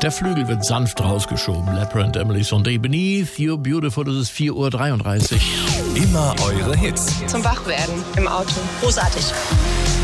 Der Flügel wird sanft rausgeschoben. Labyrinth, Emily Sandé, Beneath You Beautiful. Das ist 4:33 Uhr. Immer eure Hits. Zum Wachwerden im Auto. Großartig.